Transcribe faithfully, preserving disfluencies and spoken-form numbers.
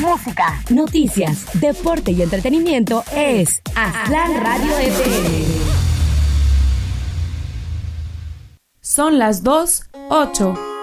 música, noticias, deporte y entretenimiento es Aztlán Radio F M. Son las dos, ocho.